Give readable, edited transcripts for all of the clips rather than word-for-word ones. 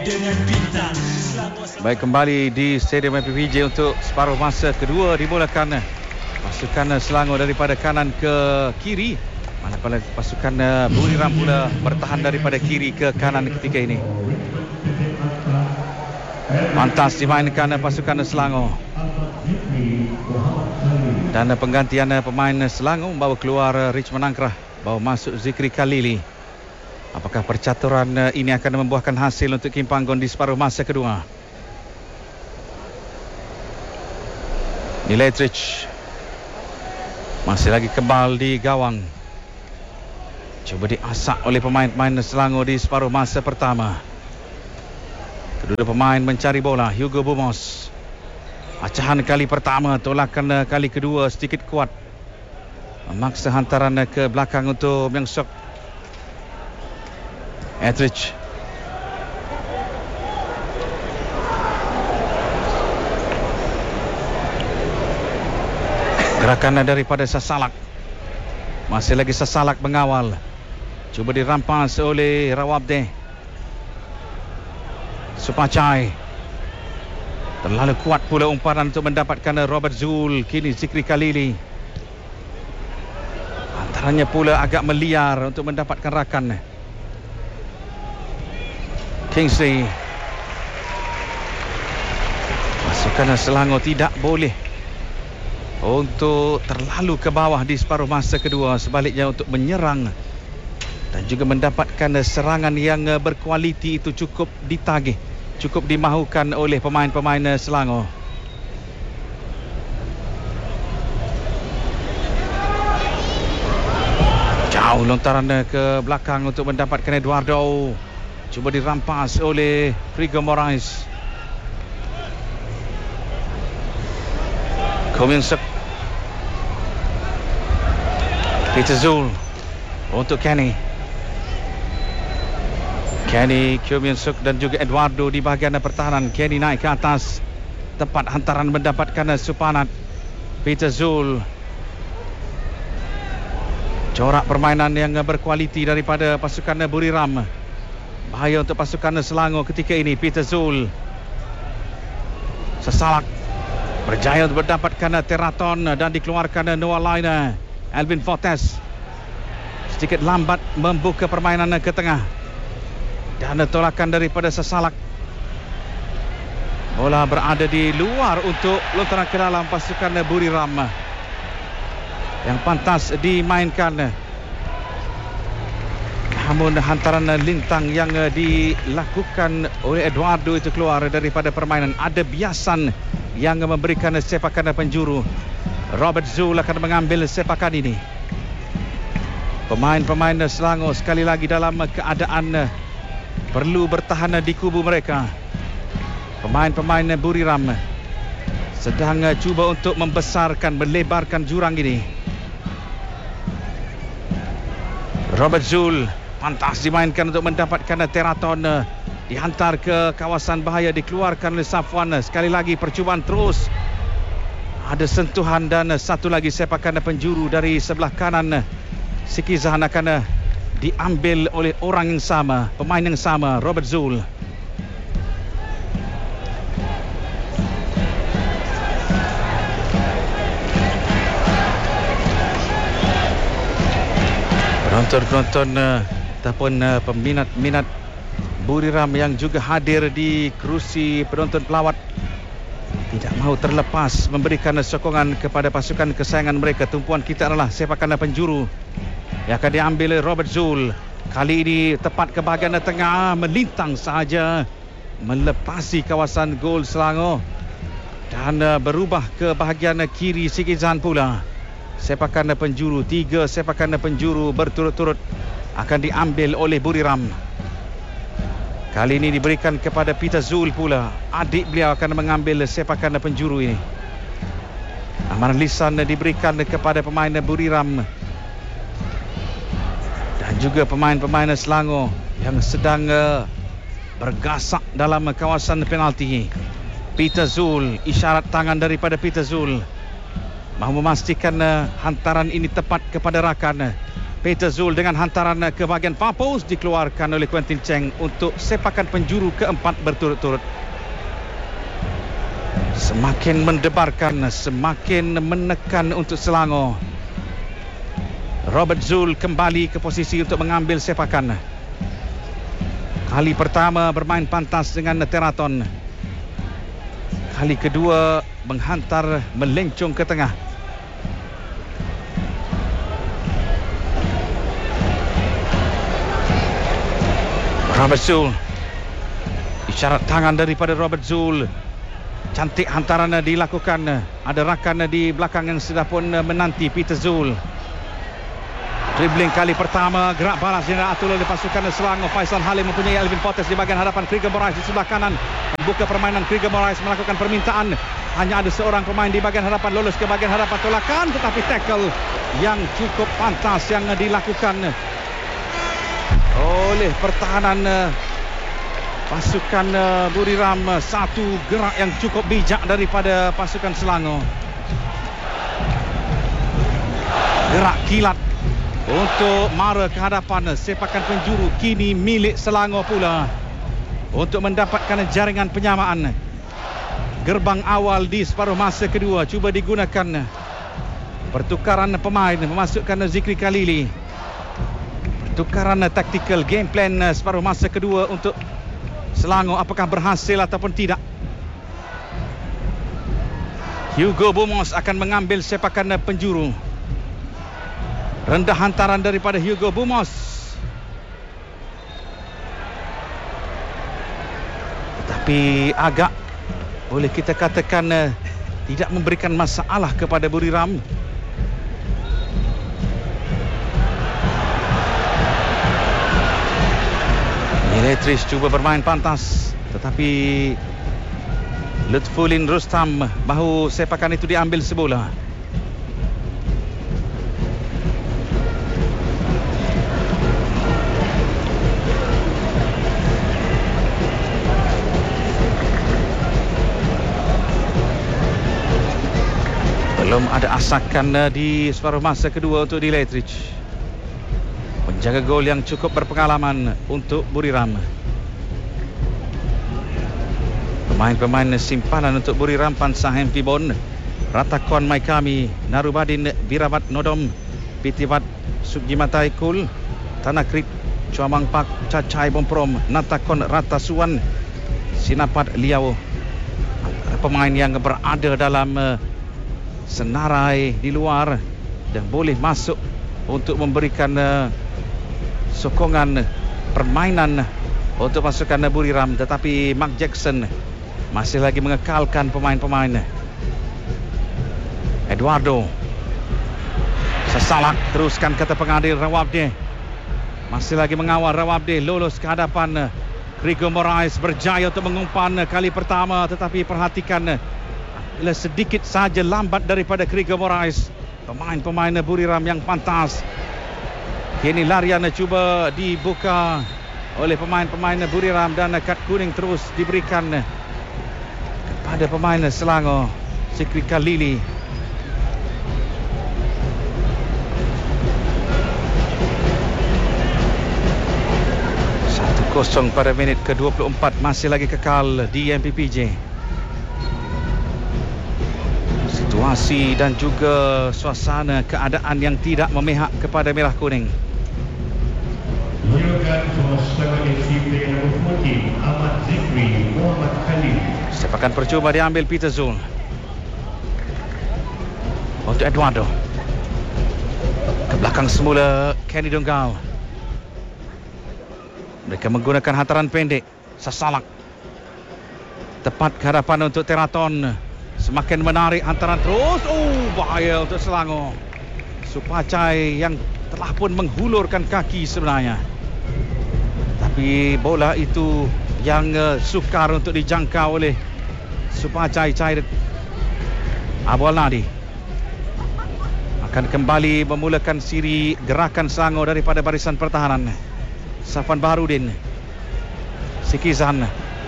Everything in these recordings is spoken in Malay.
Baik, kembali di Stadium MPPJ untuk separuh masa kedua dimulakan. Pasukan Selangor daripada kanan ke kiri, manakala pasukan Buriram pula bertahan daripada kiri ke kanan ketika ini. Pantas dimainkan pasukan Selangor. Dan penggantian pemain Selangor membawa keluar Richmond Angkrah, bawa masuk Zikri Khalili. Apakah percaturan ini akan membuahkan hasil untuk Kim Panggon di separuh masa kedua? Niletrich masih lagi kebal di gawang. Cuba diasak oleh pemain-pemain Selangor di separuh masa pertama. Kedua pemain mencari bola. Hugo Bumos. Acahan kali pertama, tolakan kali kedua sedikit kuat. Memaksa hantaran ke belakang untuk Myung Sok. Etrich. Gerakan daripada Sasalak. Masih lagi Sasalak mengawal. Cuba dirampas oleh Rawabdeh. Supachai. Terlalu kuat pula umpanan untuk mendapatkan Robert Zul. Kini Zikri Khalili. Antaranya pula agak meliar untuk mendapatkan rakan. Kingsley. Pasukan Selangor tidak boleh untuk terlalu ke bawah di separuh masa kedua. Sebaliknya untuk menyerang dan juga mendapatkan serangan yang berkualiti itu cukup ditagih, cukup dimahukan oleh pemain-pemain Selangor. Jauh lontaran ke belakang untuk mendapatkan Eduardo. Cuba dirampas oleh Frigo Moraes. Kominsek. Peter Zul untuk Kenny. Kenny, Kominsek dan juga Eduardo di bahagian pertahanan. Kenny naik ke atas. Tepat hantaran mendapatkan Supanat. Peter Zul. Corak permainan yang berkualiti daripada pasukan Buriram. Bahaya untuk pasukan Selangor ketika ini. Peter Zul. Sasalak berjaya untuk mendapatkan Teraton dan dikeluarkan Noah Lainer. Alvin Fortes sedikit lambat membuka permainan ke tengah. Dan tolakan daripada Sasalak. Bola berada di luar untuk lontaran ke dalam pasukan Buriram. Yang pantas dimainkan. Namun hantaran lintang yang dilakukan oleh Eduardo itu keluar daripada permainan. Ada biasan yang memberikan sepakan penjuru. Robert Zul akan mengambil sepakan ini. Pemain-pemain Selangor sekali lagi dalam keadaan perlu bertahan di kubu mereka. Pemain-pemain Buriram sedang cuba untuk membesarkan, melebarkan jurang ini. Robert Zul pantas dimainkan untuk mendapatkan Teraton. Dihantar ke kawasan bahaya, dikeluarkan oleh Safwan. Sekali lagi percubaan terus. Ada sentuhan dan satu lagi sepakan penjuru dari sebelah kanan. Sikizah akan diambil oleh orang yang sama, pemain yang sama, Robert Zul. Penonton-penonton ataupun peminat-minat Buriram yang juga hadir di kerusi penonton pelawat tidak mahu terlepas memberikan sokongan kepada pasukan kesayangan mereka. Tumpuan kita adalah sepakan penjuru yang akan diambil oleh Robert Zul. Kali ini tepat ke bahagian tengah, melintang sahaja melepasi kawasan gol Selangor dan berubah ke bahagian kiri Sikizan pula. Sepakan penjuru, 3 sepakan penjuru berturut-turut akan diambil oleh Buriram. Kali ini diberikan kepada Peter Zul pula. Adik beliau akan mengambil sepakan penjuru ini. Amaran lisan diberikan kepada pemain Buriram dan juga pemain-pemain Selangor yang sedang bergasak dalam kawasan penalti. Peter Zul, isyarat tangan daripada Peter Zul, mahu memastikan hantaran ini tepat kepada rakan. Peter Zul dengan hantaran ke bahagian far post dikeluarkan oleh Quentin Cheng untuk sepakan penjuru keempat berturut-turut. Semakin mendebarkan, semakin menekan untuk Selangor. Robert Zul kembali ke posisi untuk mengambil sepakan. Kali pertama bermain pantas dengan Teraton. Kali kedua menghantar melencong ke tengah. Robert Zul. Isyarat tangan daripada Robert Zul. Cantik hantaran dilakukan. Ada rakan di belakang yang sudah pun menanti Peter Zul. Dribbling kali pertama, gerak balas yang diatur oleh pasukan Selangor. Faisal Halim mempunyai Alvin Fortes di bahagian hadapan. Krieger Moraes di sebelah kanan membuka permainan. Krieger Moraes melakukan permintaan. Hanya ada seorang pemain di bahagian hadapan, lolos ke bahagian hadapan tolakan, tetapi tackle yang cukup pantas yang dilakukan oleh pertahanan pasukan Buriram. Satu gerak yang cukup bijak daripada pasukan Selangor. Gerak kilat untuk mara ke hadapan. Sepakan penjuru kini milik Selangor pula untuk mendapatkan jaringan penyamaan. Gerbang awal di separuh masa kedua cuba digunakan. Pertukaran pemain memasukkan Zikri Khalili. Pertukaran taktikal game plan separuh masa kedua untuk Selangor, apakah berhasil ataupun tidak? Hugo Bumos akan mengambil sepakan penjuru. Rendah hantaran daripada Hugo Bumos. Tetapi agak boleh kita katakan tidak memberikan masalah kepada Buriram. Miletris cuba bermain pantas, tetapi Lutfulin Rustam mahu sepakan itu diambil sebola. Belum ada asakan di separuh masa kedua untuk Diletrich. Penjaga gol yang cukup berpengalaman untuk Buriram. Pemain-pemain simpanan untuk Buriram: Pansahem Fibon, Ratakon Maikami, Narubadin Birabat Nodom, Pitivat Sugimatai Kul, Tanakrit Chuamang Pak, Cacai Bomprom, Natakon Ratasuan, Sinapat Liao. Pemain yang berada dalam senarai di luar dan boleh masuk untuk memberikan sokongan permainan untuk pasukan Buriram. Tetapi Mark Jackson masih lagi mengekalkan pemain-pemain. Eduardo Sasalak teruskan, kata pengadil. Rawabde masih lagi mengawal. Rawabde lolos ke hadapan. Krieger Moraes berjaya untuk mengumpan kali pertama, tetapi perhatikan sedikit saja lambat daripada Krieger Moraes. Pemain-pemain Buriram yang pantas. Kini larian cuba dibuka oleh pemain-pemain Buriram dan kad kuning terus diberikan kepada pemain Selangor. Zikri Khalili. Kosong pada minit ke-24, masih lagi kekal di MPPJ. Situasi dan juga suasana keadaan yang tidak memihak kepada merah kuning. Sepakan percuma diambil Peter Zul untuk Eduardo. Ke belakang semula Kenny Dunggal. Mereka menggunakan hantaran pendek. Sasalak tepat ke hadapan untuk Teraton. Semakin menarik hantaran terus. Bahaya untuk Selangor. Supacai yang telah pun menghulurkan kaki sebenarnya, tapi bola itu yang sukar untuk dijangkau oleh Supacai. Abu Al-Nadi akan kembali memulakan siri gerakan Selangor daripada barisan pertahanan. Safwan Baharudin, Sikizan.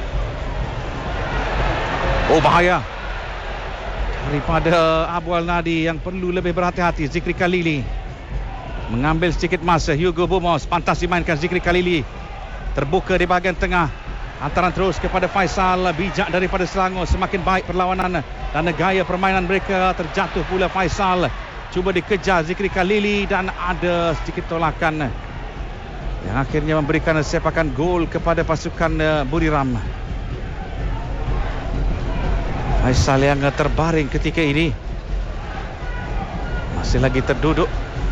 Bahaya daripada Abu Al-Nadi yang perlu lebih berhati-hati. Zikri Khalili mengambil sedikit masa. Hugo Bumos pantas dimainkan. Zikri Khalili terbuka di bahagian tengah. Hantaran terus kepada Faisal. Bijak daripada Selangor. Semakin baik perlawanan dan gaya permainan mereka. Terjatuh pula Faisal. Cuba dikejar Zikri Khalili dan ada sedikit tolakan yang akhirnya memberikan sepakan gol kepada pasukan Buriram. Faisal yang terbaring ketika ini masih lagi terduduk.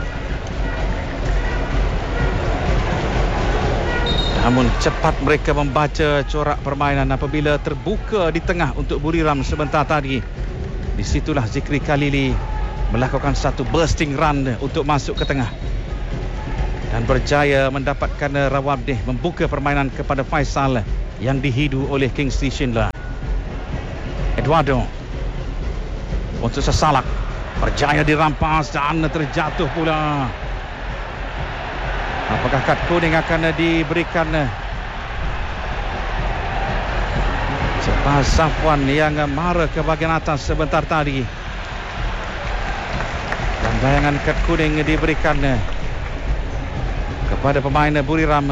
Namun cepat mereka membaca corak permainan apabila terbuka di tengah untuk Buriram sebentar tadi. Disitulah Zikri Khalili melakukan satu bursting run untuk masuk ke tengah dan berjaya mendapatkan Rawabdeh membuka permainan kepada Faisal yang dihidu oleh Kingsley Schindler. Eduardo untuk Sasalak berjaya dirampas dan terjatuh pula. Apakah kad kuning akan diberikan? Cepat Safwan yang marah ke bahagian atas sebentar tadi. Dan bayangan kad kuning diberikan kepada pemain Buriram,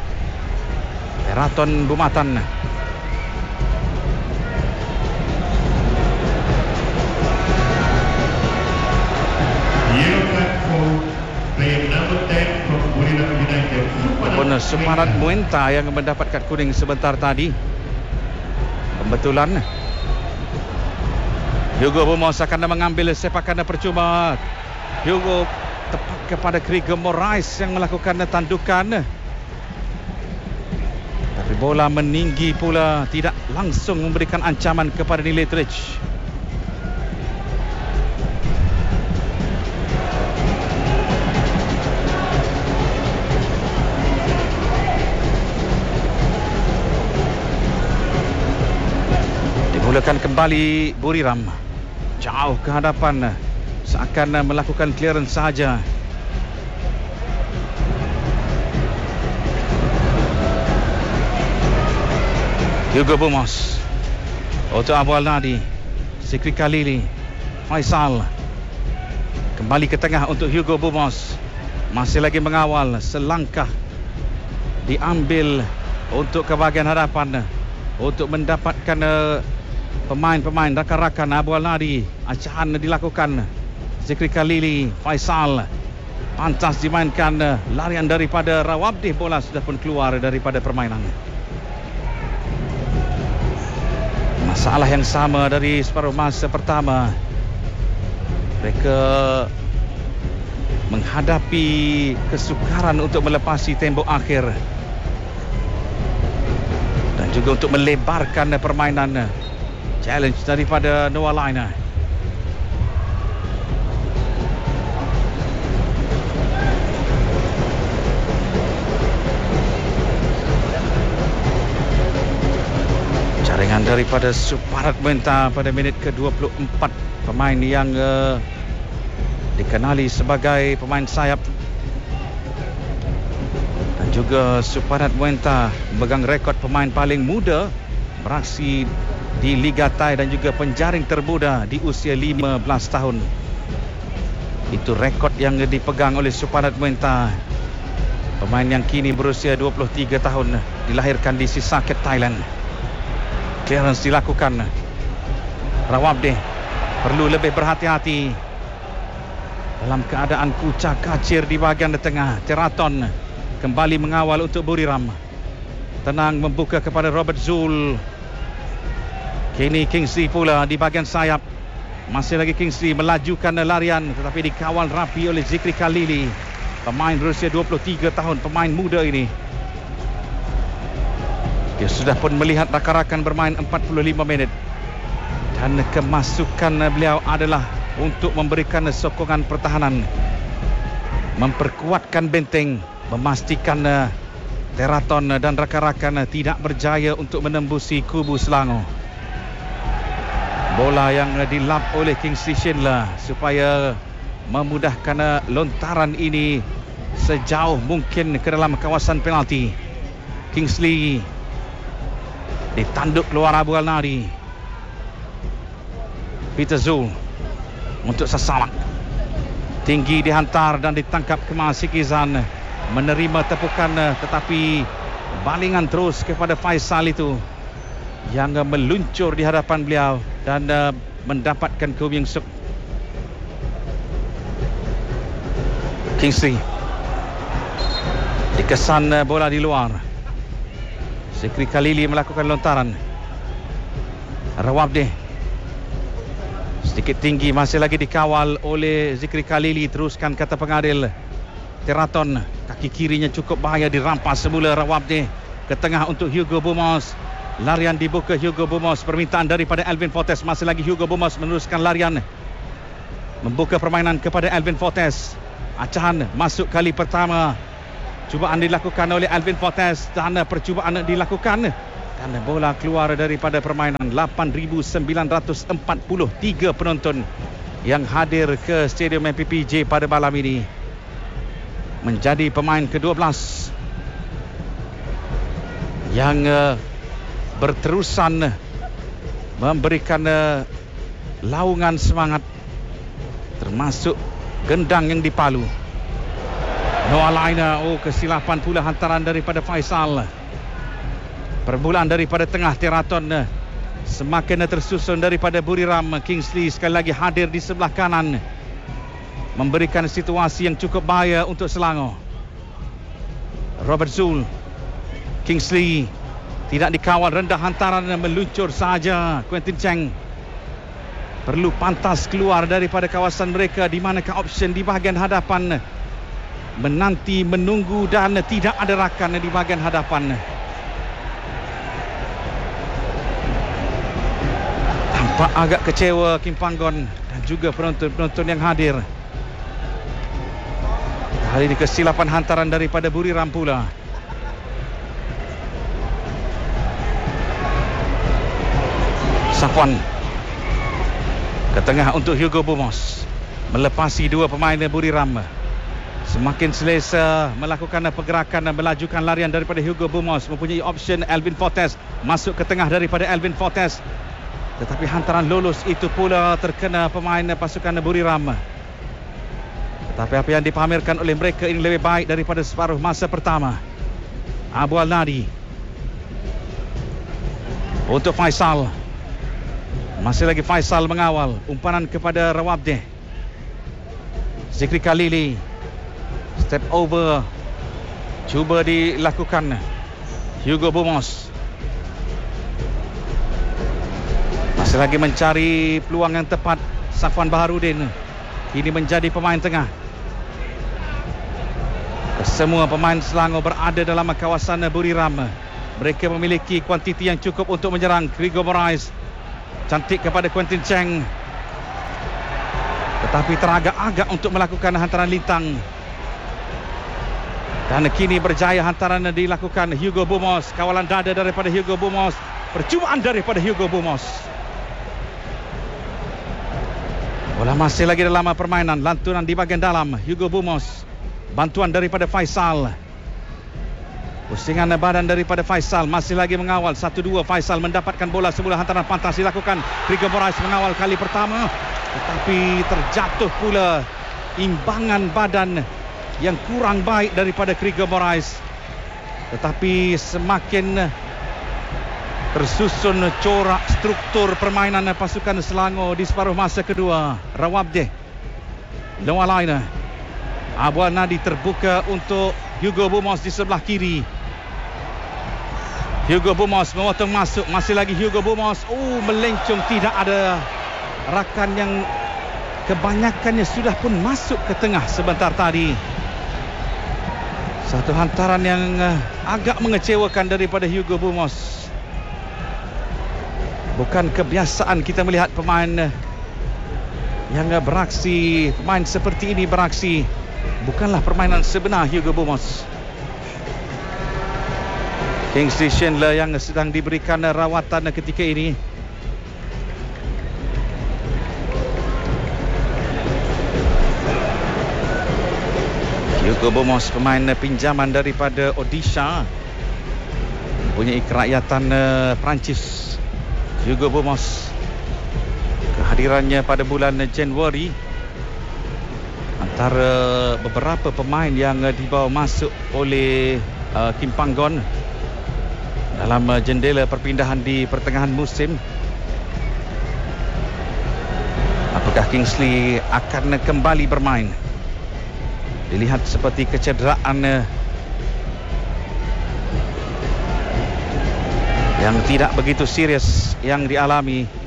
Eraton Bumatan. Suparat Muenta yang mendapat kad kuning sebentar tadi. Kebetulan Hugo Bumos akan mengambil sepakan percuma. Hugo tepat kepada Krieger Moraes yang melakukan tandukan. Tapi bola meninggi pula, tidak langsung memberikan ancaman kepada Niletrich. Mulakan kembali Buriram. Jauh ke hadapan. Seakan melakukan clearance sahaja. Hugo Bumos untuk Abu Al-Nadi. Zikri Khalili. Faisal kembali ke tengah untuk Hugo Bumos. Masih lagi mengawal. Selangkah diambil untuk ke bahagian hadapan untuk mendapatkan pemain-pemain rakan-rakan Abu Al-Nadi. Acahan dilakukan. Zikri Khalili, Faisal pantas dimainkan. Larian daripada Rawabdeh, bola sudah pun keluar daripada permainan. Masalah yang sama dari separuh masa pertama. Mereka menghadapi kesukaran untuk melepasi tembok akhir dan juga untuk melebarkan permainan. Challenge daripada Noah Liner. Jaringan daripada Suparat Muenta pada minit ke-24. Pemain yang dikenali sebagai pemain sayap. Dan juga Suparat Muenta memegang rekod pemain paling muda beraksi di Liga Thai dan juga penjaring termuda di usia 15 tahun. Itu rekod yang dipegang oleh Suparat Muenta. Pemain yang kini berusia 23 tahun, dilahirkan di Sisaket, Thailand. Clearance dilakukan. Rawabdeh perlu lebih berhati-hati dalam keadaan kucak kacir di bahagian tengah. Teraton kembali mengawal untuk Buriram. Tenang membuka kepada Robert Zul. Kini Kingsley pula di bahagian sayap. Masih lagi Kingsley melajukan larian tetapi dikawal rapi oleh Zikri Khalili. Pemain berusia 23 tahun, pemain muda ini. Dia sudah pun melihat rakan-rakan bermain 45 minit. Dan kemasukan beliau adalah untuk memberikan sokongan pertahanan. Memperkuatkan benteng. Memastikan Teraton dan rakan-rakan tidak berjaya untuk menembusi kubu Selangor. Bola yang dilap oleh Kingsley Schindler supaya memudahkan lontaran ini sejauh mungkin ke dalam kawasan penalti. Kingsley ditanduk keluar Abu Al-Nadi. Peter Zul untuk Sasalak. tinggi dihantar dan ditangkap kemas Sikizan, menerima tepukan tetapi balingan terus kepada Faisal itu yang meluncur di hadapan beliau dan mendapatkan Koh Ming Suk. Kingsley dikesan bola di luar. Zikri Khalili melakukan lontaran. Rawabdeh sedikit tinggi, masih lagi dikawal oleh Zikri Khalili. Teruskan kata pengadil Teraton, kaki kirinya cukup bahaya, dirampas semula Rawabdeh ke tengah untuk Hugo Boumous. Larian dibuka Hugo Boumous, permintaan daripada Alvin Fortes. Masih lagi Hugo Boumous meneruskan larian, membuka permainan kepada Alvin Fortes. Acahan masuk kali pertama, cubaan dilakukan oleh Alvin Fortes dan percubaan dilakukan dan bola keluar daripada permainan. 8,943 penonton yang hadir ke Stadium MPPJ pada malam ini. Menjadi pemain ke-12 yang berterusan memberikan laungan semangat, termasuk gendang yang dipalu. Noah Laina, kesilapan pula hantaran daripada Faisal. Permulaan daripada tengah Teraton, semakin tersusun daripada Buriram. Kingsley sekali lagi hadir di sebelah kanan, memberikan situasi yang cukup bahaya untuk Selangor. Robert Zul, Kingsley tidak dikawal, rendah hantaran, meluncur saja. Quentin Cheng perlu pantas keluar daripada kawasan mereka, di manakah option di bahagian hadapan. Menanti, menunggu dan tidak ada rakan di bahagian hadapan. Tampak agak kecewa Kim Panggon dan juga penonton-penonton yang hadir. Kali ini kesilapan hantaran daripada Buriram pula. Safwan ke tengah untuk Hugo Boumous, melepasi dua pemain Buriram. Semakin selesa melakukan pergerakan dan melajukan larian daripada Hugo Boumous. Mempunyai option Alvin Fortes, masuk ke tengah daripada Alvin Fortes, tetapi hantaran lolos itu pula terkena pemain pasukan Buriram. Tetapi apa yang dipamerkan oleh mereka ini lebih baik daripada separuh masa pertama. Abu Al-Nadi untuk Faisal. Masih lagi Faisal mengawal, umpanan kepada Rawabdeh. Zikri Khalili, step over cuba dilakukan Hugo Boumous. Masih lagi mencari peluang yang tepat Safwan Baharudin. Ini menjadi pemain tengah. Semua pemain Selangor berada dalam kawasan Buriram. Mereka memiliki kuantiti yang cukup untuk menyerang. Grigor Moraes cantik kepada Quentin Cheng, tetapi teragak-agak untuk melakukan hantaran lintang. Dan kini berjaya hantaran dilakukan Hugo Boumous. Kawalan dada daripada Hugo Boumous, percubaan daripada Hugo Boumous. Bola masih lagi dalam permainan. Lantunan di bahagian dalam Hugo Boumous, bantuan daripada Faisal. Pusingan badan daripada Faisal, masih lagi mengawal. 1-2, Faisal mendapatkan bola semula. Hantaran pantas dilakukan. Grigor Moraes mengawal kali pertama, tetapi terjatuh pula. Imbangan badan yang kurang baik daripada Grigor Moraes, tetapi semakin tersusun corak struktur permainan pasukan Selangor di separuh masa kedua. Rawabdeh, Noah Laina, Abu Al-Nadi terbuka untuk Hugo Boumous di sebelah kiri. Hugo Boumous memotong masuk, masih lagi Hugo Boumous. Melencong, tidak ada rakan yang kebanyakannya sudah pun masuk ke tengah sebentar tadi. Satu hantaran yang agak mengecewakan daripada Hugo Boumous. Bukan kebiasaan kita melihat pemain yang beraksi, pemain seperti ini beraksi. Bukanlah permainan sebenar Hugo Boumous. Kingsley Schindler yang sedang diberikan rawatan ketika ini. Hugo Boumous, pemain pinjaman daripada Odisha, mempunyai kerakyatan Perancis. Hugo Boumous, kehadirannya pada bulan Januari antara beberapa pemain yang dibawa masuk oleh Kim Panggon dalam jendela perpindahan di pertengahan musim. Apakah Kingsley akan kembali bermain? Dilihat seperti kecederaan yang tidak begitu serius yang dialami